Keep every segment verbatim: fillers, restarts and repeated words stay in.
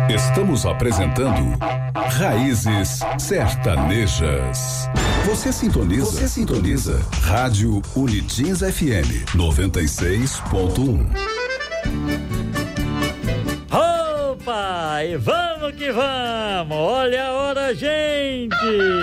Estamos apresentando Raízes Sertanejas. Você sintoniza, você sintoniza. Rádio Unitins F M noventa e seis ponto um. Opa, e vamos que vamos. Olha a hora, gente.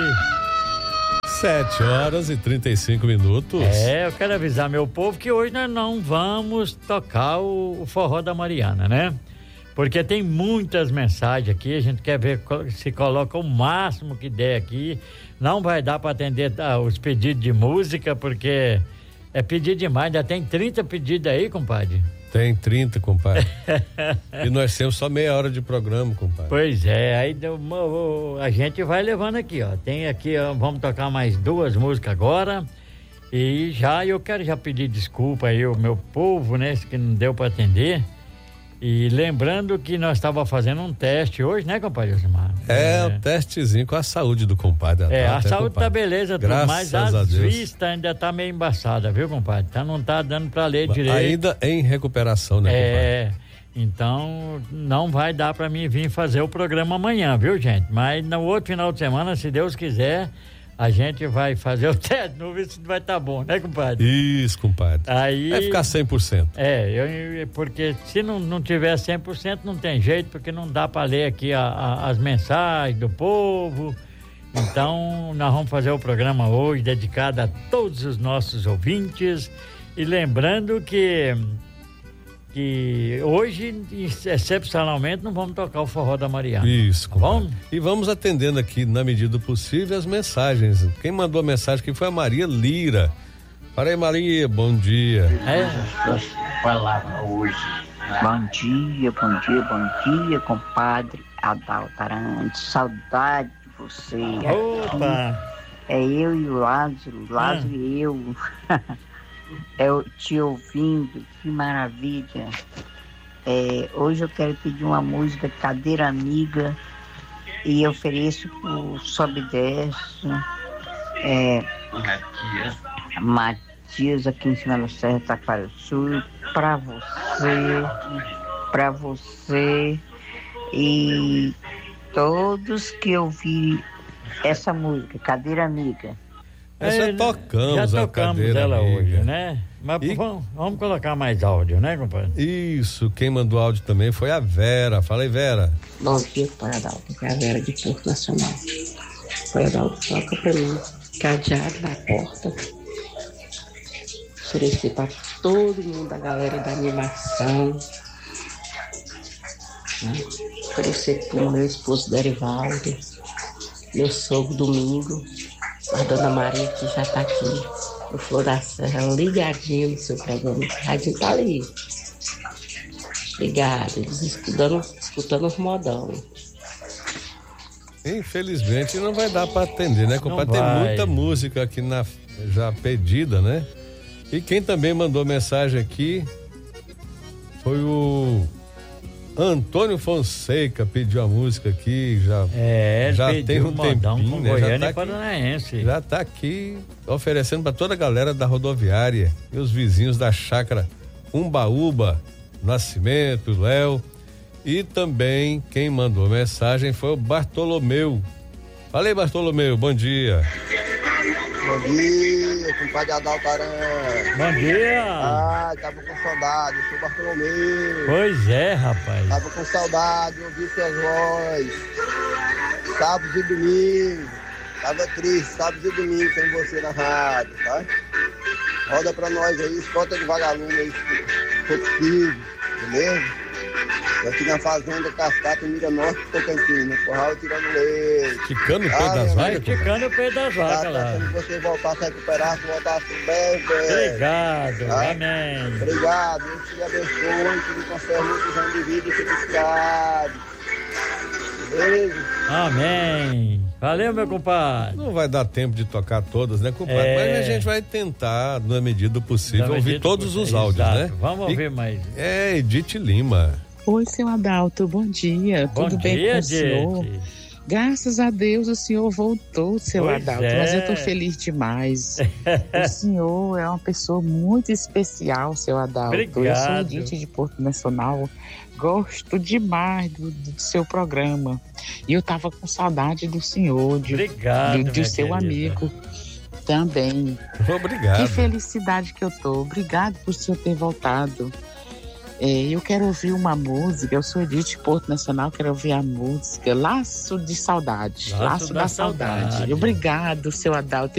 Sete horas e trinta e cinco minutos. É, eu quero avisar meu povo que hoje nós não vamos tocar o, o forró da Mariana, né? Porque tem muitas mensagens aqui, a gente quer ver se coloca o máximo que der aqui. Não vai dar para atender ah, os pedidos de música, porque é pedido demais. Já tem trinta pedidos aí, compadre? Tem trinta, compadre. E nós temos só meia hora de programa, compadre. Pois é, aí a gente vai levando aqui, ó. Tem aqui, ó, vamos tocar mais duas músicas agora. E já eu quero já pedir desculpa aí ao meu povo, né? Que não deu para atender. E lembrando que nós estávamos fazendo um teste hoje, né, compadre Josimar? É, um testezinho com a saúde do compadre. É, tá, a saúde compadre. tá beleza, tudo, mas as vistas ainda tá meio embaçada, viu, compadre? Tá, não tá dando pra ler direito. Ainda em recuperação, né, compadre? É, então não vai dar pra mim vir fazer o programa amanhã, viu, gente? Mas no outro final de semana, se Deus quiser, a gente vai fazer o teste, não ver se vai estar tá bom, né, compadre? Isso, compadre. Aí, vai ficar cem por cento. É, eu, porque se não, não tiver cem por cento não tem jeito, porque não dá para ler aqui a, a, as mensagens do povo. Então, nós vamos fazer o programa hoje dedicado a todos os nossos ouvintes. E lembrando que, que hoje, excepcionalmente, não vamos tocar o forró da Mariana. Isso, tá bom? E vamos atendendo aqui, na medida do possível, as mensagens. Quem mandou a mensagem aqui foi a Maria Lira. Para aí, Maria, bom dia. É, palavra hoje. Bom dia, bom dia, bom dia, compadre Adalto Arantes. Saudade de você. Opa! É eu e o Lázaro, Lázaro ah. e eu. Eu te ouvindo, que maravilha. É, hoje eu quero pedir uma música Cadeira Amiga e ofereço por Sobe e Desce. É, Matias aqui em cima da Serra Taquara Sul, pra você, pra você e todos que ouvirem essa música, Cadeira Amiga. Essa é, tocamos, já a tocamos cadeira ela amiga. Hoje, né? Mas e... vamos, vamos colocar mais áudio, né, compadre? Isso, quem mandou áudio também foi a Vera. Fala aí, Vera. Bom dia, para Adalto, que é a Vera de Porto Nacional. Foi Adalto, toca pra mim, cadeado na porta. Oferecer pra todo mundo, a galera da animação. Né? Oferecer pro meu esposo Derivaldo, meu sogro Domingo. A dona Maria que já tá aqui no Flor da Serra, ligadinho no seu programa. A rádio tá ali. Obrigada, eles escutando, escutando os modão. Infelizmente não vai dar para atender, né, compadre? Tem muita música aqui na, já pedida, né? E quem também mandou mensagem aqui foi o Antônio Fonseca, pediu a música aqui, já, é, já tem um tempinho, né? Goiânia já tá Paranaense. Já tá aqui oferecendo para toda a galera da rodoviária e os vizinhos da chácara Umbaúba, Nascimento, Léo. E também quem mandou mensagem foi o Bartolomeu. Fala aí, Bartolomeu, bom dia. Bom dia, compadre Adalto Arantes. Bom dia. Ah, tava com saudade, eu sou Bartolomeu. Pois é, rapaz. Tava com saudade de ouvir suas vozes. Sábados e domingos. Tava triste, sábados e domingos sem você na rádio, tá? Roda pra nós aí, escolta de vagalume aí, se for possível, beleza? Eu aqui na fazenda Cascata, Mira Norte, Tocantins, no Curral tirando leite. Esticando o pé das vacas? Esticando o pé das vacas lá. Quando você voltar a se recuperar, se voltar assim bem, bem. Obrigado, tá? Amém. Obrigado, Deus te abençoe, que lhe concede muitos anos de vida e felicidade. Beleza? Amém. Valeu, meu compadre. Não vai dar tempo de tocar todas, né, compadre? É... Mas a gente vai tentar, na medida do possível, ouvir medida todos possível. Os áudios, Exato. né? Vamos ouvir e... mais. É, Edith Lima. Oi, seu Adalto, bom dia. Bom Tudo dia, bem com o senhor? Graças a Deus o senhor voltou, seu Pois Adalto, é. mas eu tô feliz demais. O senhor é uma pessoa muito especial, seu Adalto. Obrigado. Eu sou Edith de Porto Nacional, gosto demais do, do seu programa. E eu tava com saudade do senhor, de, Obrigado, do, do minha seu querida. amigo também. Obrigado. Que felicidade que eu tô. Obrigado por o senhor ter voltado. É, eu quero ouvir uma música, eu sou Edith Porto Nacional, quero ouvir a música Laço de Saudade. Laço Laço, da da, Saudade. Saudade. Obrigado, seu Adalto.